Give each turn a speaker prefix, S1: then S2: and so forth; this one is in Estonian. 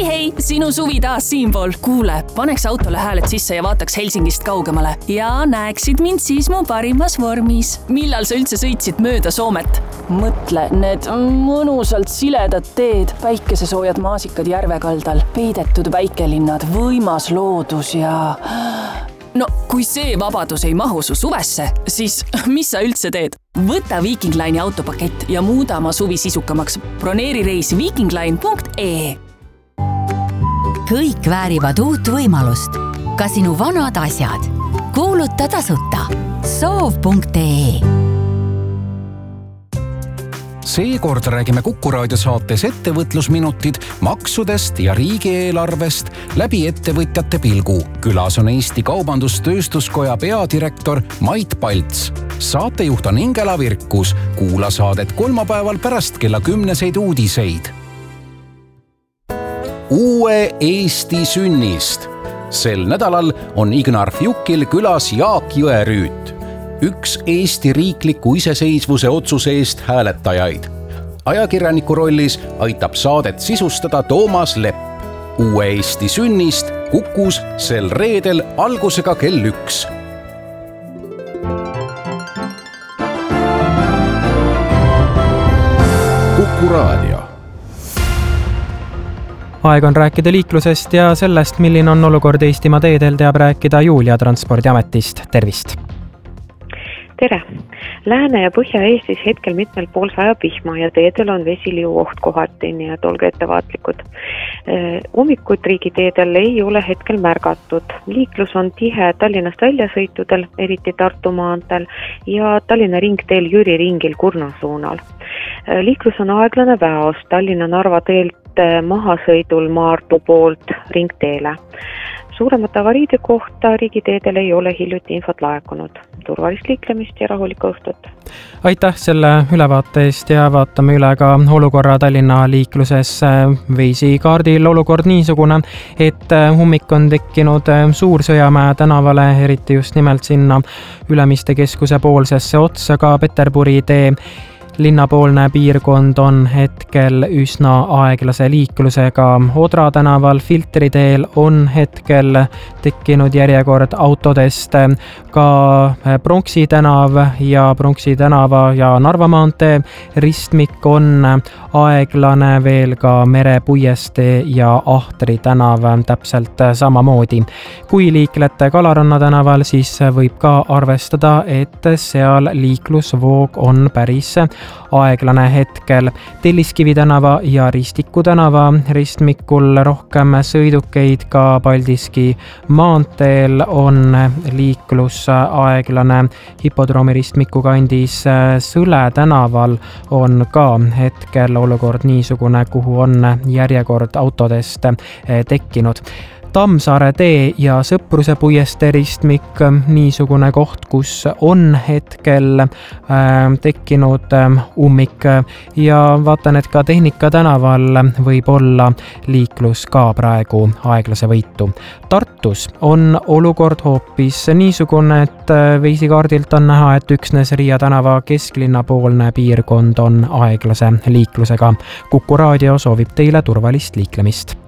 S1: Hei, sinu suvi taas siinpool. Kuule, paneks autole hääled sisse ja vaataks Helsingist kaugemale. Ja näeksid mind siis mu parimas vormis. Millal sa üldse sõitsid mööda Soomet? Mõtle, need mõnusalt siledad teed, päikesesoojad maasikad järvekaldal, peidetud väikelinnad, võimas loodus ja... No, kui see vabadus ei mahu su suvesse, siis mis sa üldse teed? Võta Viking Line'i autopakett ja muuda oma suvi sisukamaks. Broneeri reis vikingline.ee.
S2: Kõik väärivad uut võimalust. Ka sinu vanad asjad. Kuuluta tasuta. Soov.ee.
S3: Seekord räägime Kuku Raadio saates ettevõtlusminutid maksudest ja riigieelarvest läbi ettevõtjate pilgu. Külas on Eesti Kaubandus-Tööstuskoja peadirektor Mait Palts. Saatejuht on Ingela Virkus. Kuula saadet kolmapäeval pärast kella 10 uudiseid. Uue Eesti sünnist. Sel nädalal on Ignar Fjukil külas Jaak Jõerüüt. Üks Eesti riikliku iseseisvuse otsuse eest hääletajaid. Ajakirjaniku rollis aitab saadet sisustada Toomas Lepp. Uue Eesti sünnist Kukus sel reedel algusega kell 1. Kuku Raadio.
S4: Aeg on rääkida liiklusest ja sellest, milline on olukord Eestimaa teedel, teab rääkida Julia Transpordiametist. Tervist!
S5: Tere! Lääne- ja Põhja-Eestis hetkel mitmel pool sajab vihma ja teedel on vesiliu oht kohati, nii et olge ettevaatlikud. Ummikut riigiteedel ei ole hetkel märgatud. Liiklus on tihe Tallinnast väljasõitudel, eriti Tartu maanteel ja Tallinna ringteel Jüri ringil Kurna suunal. Liiklus on aeglane väos Tallinna-Narva teelt mahasõidul Maardu poolt ringteele. Suuremate avariide kohta riigiteedel ei ole hiljuti infot laekunud. Turvalist liiklemist ja rahulikku õhtut.
S4: Aitäh selle ülevaate eest ja vaatame üle ka olukorra Tallinna liikluses. Veisi kaardil olukord niisugune, et ummik on tekkinud Suur-Sõjamäe tänavale, eriti just nimelt sinna Ülemiste keskuse poolsesse otsa ka Peterburi tee. Linnapoolne piirkond on hetkel üsna aeglase liiklusega. Odra tänaval Filtriteel on hetkel tekkinud järjekord autodest. Ka Pronksi tänav ja Pronksi tänava ja Narva maantee ristmik on aeglane, veel ka Merepuiestee ja Ahtri tänav täpselt samamoodi. Kui liiklete Kalaranna tänaval, siis võib ka arvestada, et seal liiklusvoog on päris aeglane hetkel. Telliskivi tänava ja Ristiku tänava ristmikul rohkem sõidukeid, ka Paldiski maanteel on liiklus aeglane. Hipodroomi ristmiku kandis Sõle tänaval on ka hetkel olukord niisugune, kuhu on järjekord autodest tekkinud. Tammsaare tee ja Sõpruse puiestee ristmik niisugune koht, kus on hetkel tekkinud ummik ja vaatan, et ka Tehnika tänaval võib olla liiklus ka praegu aeglase võitu. Tartus on olukord hoopis niisugune, et veisikaardilt on näha, et üksnes Riia tänava kesklinnapoolne piirkond on aeglase liiklusega. Kuku Raadio soovib teile turvalist liiklemist.